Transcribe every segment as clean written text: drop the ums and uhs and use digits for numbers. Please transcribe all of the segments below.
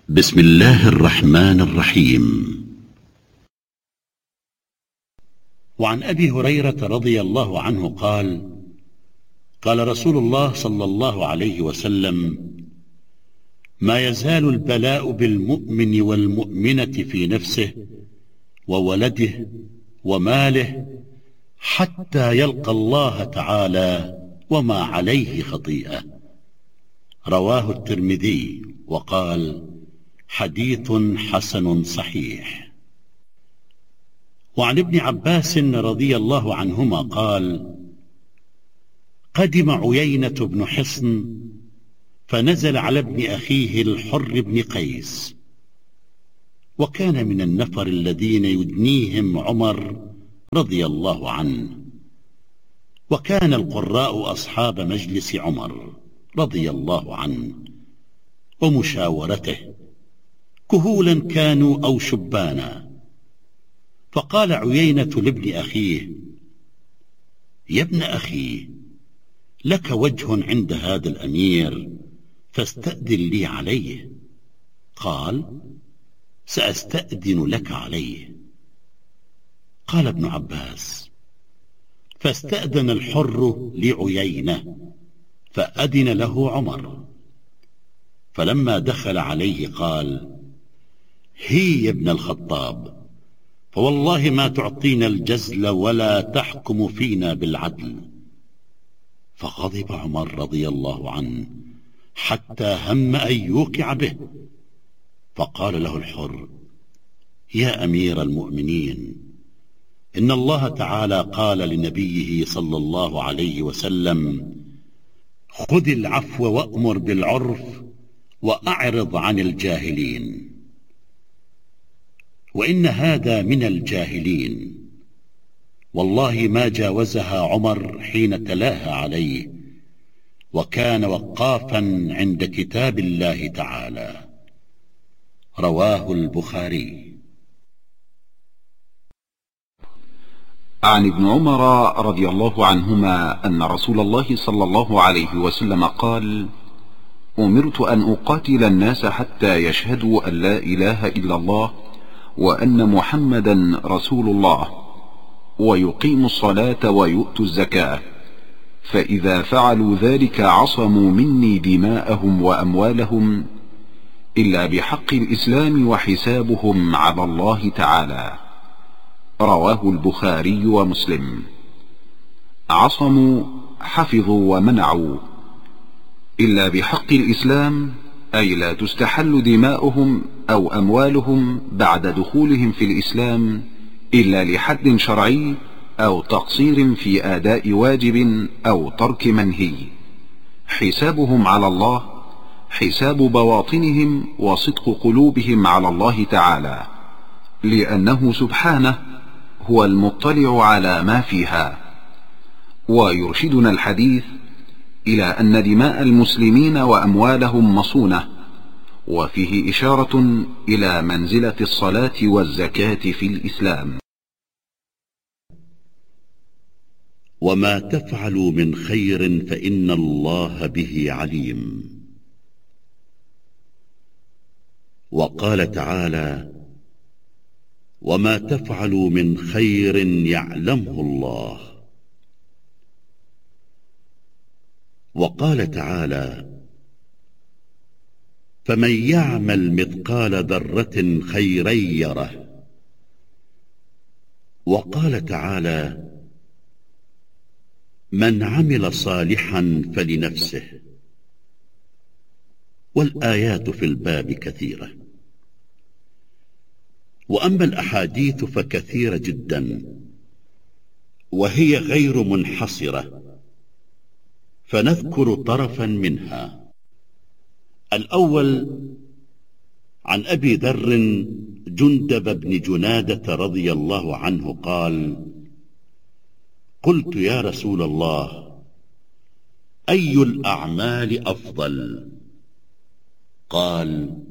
بسم الله الرحمن الرحيم. وعن أبي هريرة رضي الله عنه قال: قال رسول الله صلى الله عليه وسلم: ما يزال البلاء بالمؤمن والمؤمنة في نفسه وولده وماله حتى يلقى الله تعالى وما عليه خطيئة. رواه الترمذي وقال: حديث حسن صحيح. وعن ابن عباس رضي الله عنهما قال: قدم عيينة بن حصن فنزل على ابن أخيه الحر بن قيس، وكان من النفر الذين يدنيهم عمر رضي الله عنه، وكان القراء أصحاب مجلس عمر رضي الله عنه ومشاورته، كهولا كانوا أو شبانا. فقال عيينة لابن أخيه: يا ابن أخي، لك وجه عند هذا الأمير فاستأذن لي عليه. قال: سأستأذن لك عليه. قال ابن عباس: فاستأذن الحر لعيينة فأذن له عمر، فلما دخل عليه قال: هي يا ابن الخطاب، فوالله ما تعطينا الجزل ولا تحكم فينا بالعدل. فغضب عمر رضي الله عنه حتى هم أن يوقع به، فقال له الحر: يا أمير المؤمنين، إن الله تعالى قال لنبيه صلى الله عليه وسلم: خذ العفو وأمر بالعرف وأعرض عن الجاهلين. وإن هذا من الجاهلين، والله ما جاوزها عمر حين تلاها عليه، وكان وقافا عند كتاب الله تعالى. رواه البخاري. عن ابن عمر رضي الله عنهما أن رسول الله صلى الله عليه وسلم قال: أمرت أن أقاتل الناس حتى يشهدوا أن لا إله إلا الله وأن محمدا رسول الله ويقيموا الصلاة ويؤتوا الزكاة، فإذا فعلوا ذلك عصموا مني دماءهم وأموالهم إلا بحق الإسلام وحسابهم على الله تعالى. رواه البخاري ومسلم. عصموا حفظوا ومنعوا، إلا بحق الإسلام أي لا تستحل دماؤهم أو أموالهم بعد دخولهم في الإسلام إلا لحد شرعي أو تقصير في أداء واجب أو ترك منهي. حسابهم على الله حساب بواطنهم وصدق قلوبهم على الله تعالى، لأنه سبحانه هو المطلع على ما فيها. ويرشدنا الحديث إلى أن دماء المسلمين وأموالهم مصونة، وفيه إشارة إلى منزلة الصلاة والزكاة في الإسلام. وما تفعلوا من خير فإن الله به عليم. وقال تعالى: وما تفعلوا من خير يعلمه الله. وقال تعالى: فمن يعمل مثقال ذرة خيرا يره. وقال تعالى: من عمل صالحا فلنفسه. والآيات في الباب كثيرة. وأما الأحاديث فكثيرة جدا، وهي غير منحصرة، فنذكر طرفا منها. الأول عن أبي ذر جندب بن جنادة رضي الله عنه قال: قلت يا رسول الله، أي الأعمال أفضل؟ قال: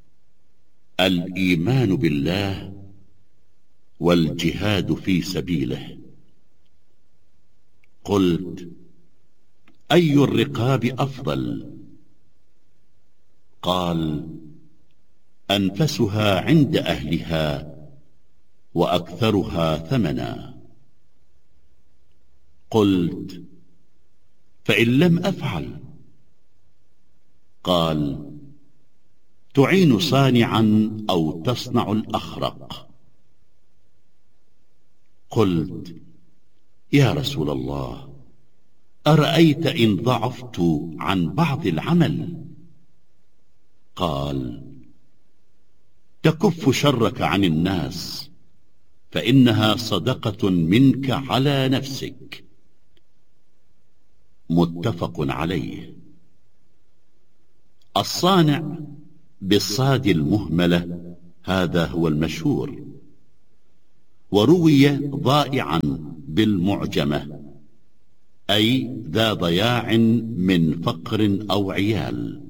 الإيمان بالله والجهاد في سبيله. قلت: أي الرقاب أفضل؟ قال: أنفسها عند أهلها وأكثرها ثمنا. قلت: فإن لم أفعل؟ قال: تعين صانعا أو تصنع الأخرق. قلت: يا رسول الله، أرأيت إن ضعفت عن بعض العمل؟ قال: تكف شرك عن الناس، فإنها صدقة منك على نفسك. متفق عليه. الصانع بالصاد المهملة هذا هو المشهور، وروي ضائعا بالمعجمة، أي ذا ضياع من فقر أو عيال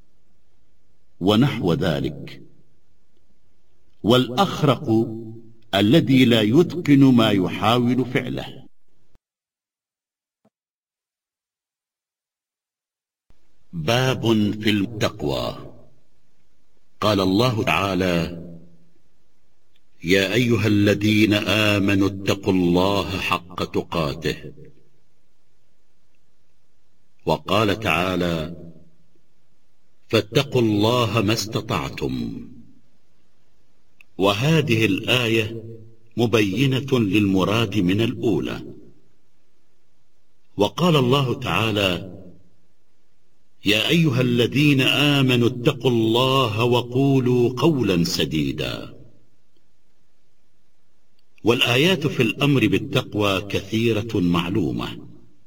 ونحو ذلك. والأخرق الذي لا يتقن ما يحاول فعله. باب في التقوى. قال الله تعالى: يا أيها الذين آمنوا اتقوا الله حق تقاته. وقال تعالى: فاتقوا الله ما استطعتم. وهذه الآية مبينة للمراد من الأولى. وقال الله تعالى: يا أيها الذين آمنوا اتقوا الله وقولوا قولا سديدا. والآيات في الأمر بالتقوى كثيرة معلومة.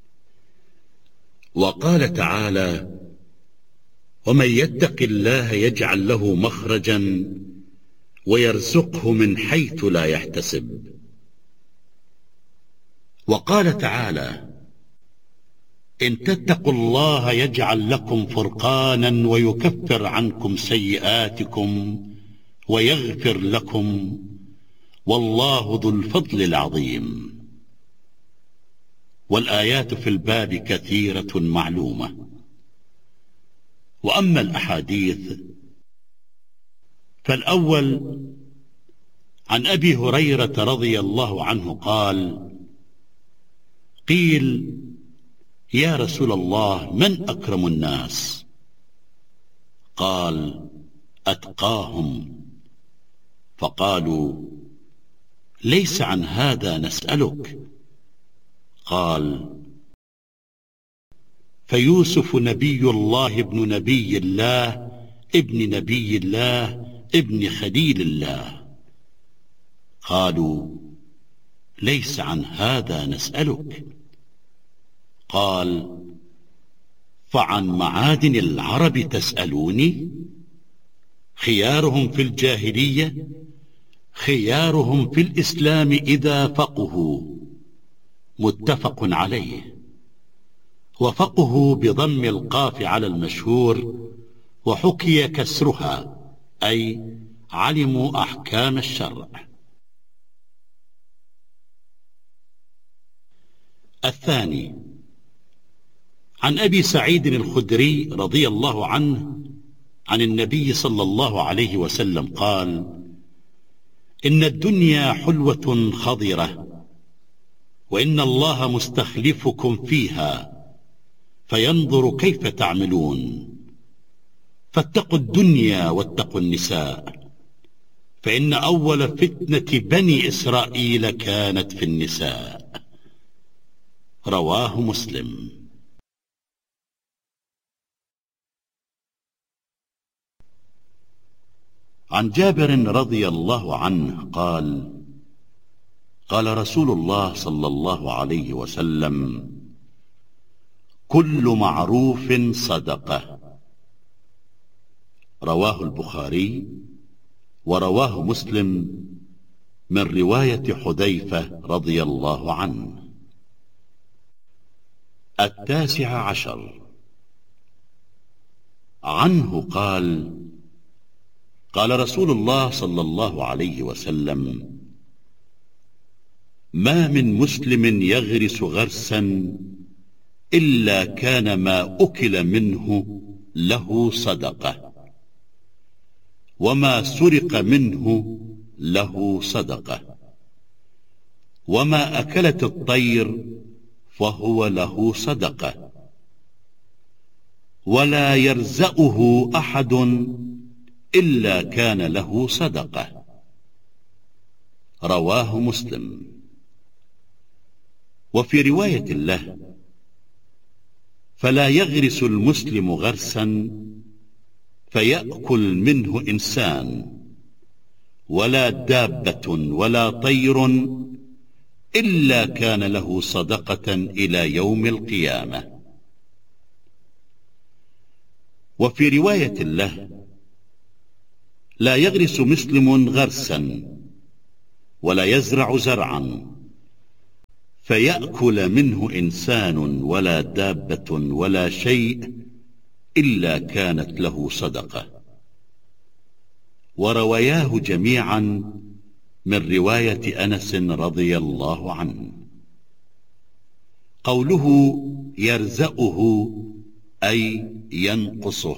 وقال تعالى: ومن يتق الله يجعل له مخرجا ويرزقه من حيث لا يحتسب. وقال تعالى: إن تتقوا الله يجعل لكم فرقانا ويكفر عنكم سيئاتكم ويغفر لكم والله ذو الفضل العظيم. والآيات في الباب كثيرة معلومة. وأما الأحاديث فالأول عن أبي هريرة رضي الله عنه قال: قيل: يا رسول الله، من أكرم الناس؟ قال: أتقاهم. فقالوا: ليس عن هذا نسألك. قال: فيوسف نبي الله ابن نبي الله ابن نبي الله ابن خليل الله. قالوا: ليس عن هذا نسألك. قال: فعن معادن العرب تسألوني؟ خيارهم في الجاهلية خيارهم في الإسلام إذا فقهوا. متفق عليه. وفقهوا بضم القاف على المشهور، وحكي كسرها، أي علموا أحكام الشرع. الثاني عن أبي سعيد الخدري رضي الله عنه عن النبي صلى الله عليه وسلم قال: إن الدنيا حلوة خضرة، وإن الله مستخلفكم فيها فينظر كيف تعملون، فاتقوا الدنيا واتقوا النساء، فإن أول فتنة بني إسرائيل كانت في النساء. رواه مسلم. عن جابر رضي الله عنه قال: قال رسول الله صلى الله عليه وسلم: كل معروف صدقة. رواه البخاري. ورواه مسلم من رواية حذيفة رضي الله عنه. 19 عنه قال: قال رسول الله صلى الله عليه وسلم: ما من مسلم يغرس غرسا إلا كان ما أكل منه له صدقة، وما سرق منه له صدقة، وما أكلت الطير فهو له صدقة، ولا يرزأه أحد إلا كان له صدقة. رواه مسلم. وفي رواية له: فلا يغرس المسلم غرسا فيأكل منه إنسان ولا دابة ولا طير إلا كان له صدقة إلى يوم القيامة. وفي رواية له: لا يغرس مسلم غرسا ولا يزرع زرعا فيأكل منه إنسان ولا دابة ولا شيء إلا كانت له صدقة. وروياه جميعا من رواية أنس رضي الله عنه. قوله يرزأه أي ينقصه.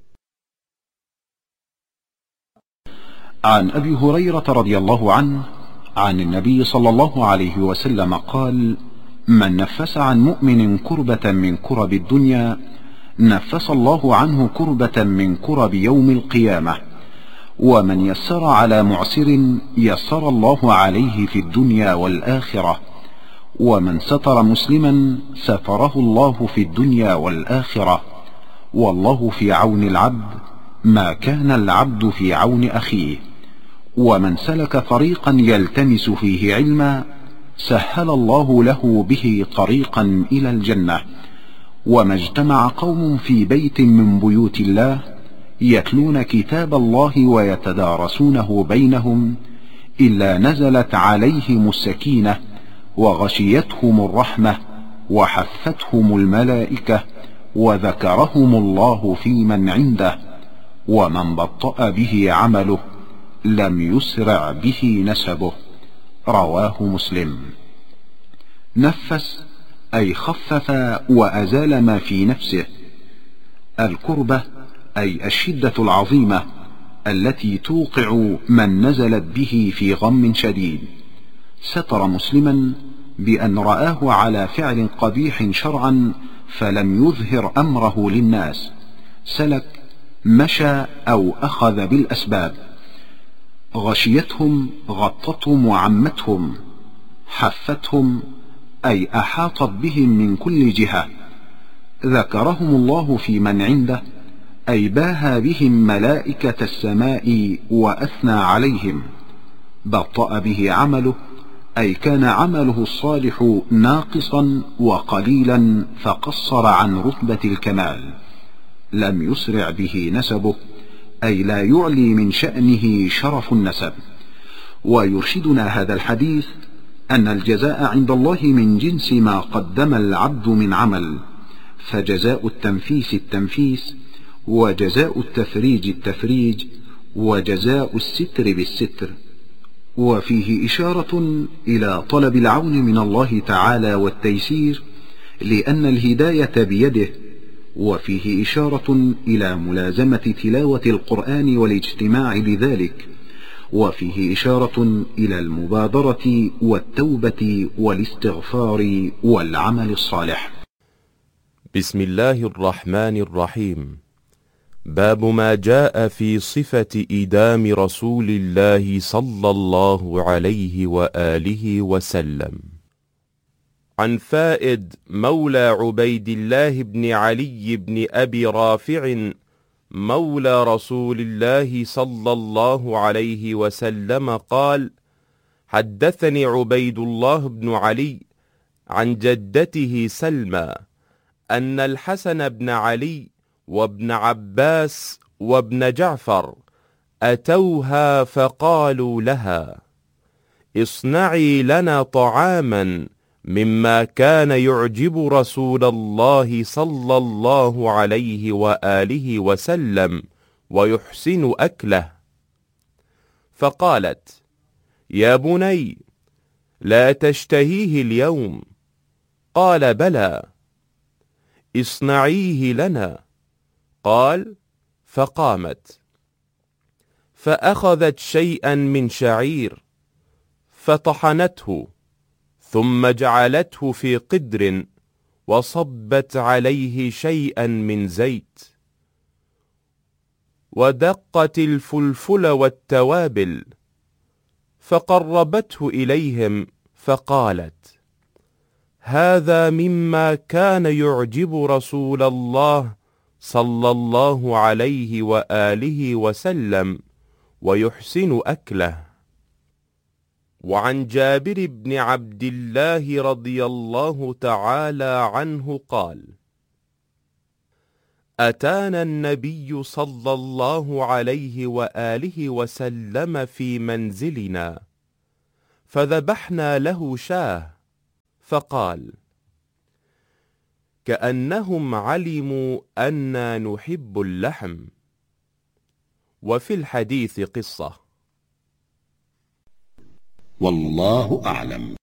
عن أبي هريرة رضي الله عنه عن النبي صلى الله عليه وسلم قال: من نفس عن مؤمن كربة من كرب الدنيا نفس الله عنه كربة من كرب يوم القيامة، ومن يسر على معسر يسر الله عليه في الدنيا والآخرة، ومن ستر مسلما ستره الله في الدنيا والآخرة، والله في عون العبد ما كان العبد في عون أخيه. ومن سلك طريقا يلتمس فيه علما سهل الله له به طريقا إلى الجنة. وما اجتمع قوم في بيت من بيوت الله يتلون كتاب الله ويتدارسونه بينهم إلا نزلت عليهم السكينة وغشيتهم الرحمة وحفتهم الملائكة وذكرهم الله في من عنده. ومن بطأ به عمله لم يسرع به نسبه. رواه مسلم. نفس أي خفف وأزال ما في نفسه. الكربة أي الشدة العظيمة التي توقع من نزلت به في غم شديد. ستر مسلما بأن رآه على فعل قبيح شرعا فلم يظهر أمره للناس، سلك، مشى أو أخذ بالأسباب. غشيتهم غطتهم وعمتهم. حفتهم أي أحاطت بهم من كل جهة. ذكرهم الله في من عنده أي باهى بهم ملائكة السماء وأثنى عليهم. بطأ به عمله أي كان عمله الصالح ناقصا وقليلا فقصر عن رتبة الكمال. لم يسرع به نسبه أي لا يعلي من شأنه شرف النسب. ويرشدنا هذا الحديث أن الجزاء عند الله من جنس ما قدم العبد من عمل، فجزاء التنفيس التنفيس، وجزاء التفريج التفريج، وجزاء الستر بالستر. وفيه إشارة إلى طلب العون من الله تعالى والتيسير لأن الهداية بيده، وفيه إشارة إلى ملازمة تلاوة القرآن والاجتماع لذلك، وفيه إشارة إلى المبادرة والتوبة والاستغفار والعمل الصالح. بسم الله الرحمن الرحيم. باب ما جاء في صفة إدام رسول الله صلى الله عليه وآله وسلم. عن فائد مولى عبيد الله بن علي بن أبي رافع مولى رسول الله صلى الله عليه وسلم قال: حدثني عبيد الله بن علي عن جدته سلمى أن الحسن بن علي وابن عباس وابن جعفر أتوها فقالوا لها: اصنعي لنا طعاما مما كان يعجب رسول الله صلى الله عليه وآله وسلم ويحسن أكله. فقالت: يا بني، لا تشتهيه اليوم؟ قال: بلى. اصنعيه لنا. قال: فقامت. فأخذت شيئا من شعير فطحنته، ثم جعلته في قدر وصبت عليه شيئا من زيت، ودقت الفلفل والتوابل، فقربته إليهم فقالت: هذا مما كان يعجب رسول الله صلى الله عليه وآله وسلم ويحسن أكله. وعن جابر بن عبد الله رضي الله تعالى عنه قال: أتانا النبي صلى الله عليه وآله وسلم في منزلنا فذبحنا له شاه، فقال: كأنهم علموا أنا نحب اللحم. وفي الحديث قصة. والله أعلم.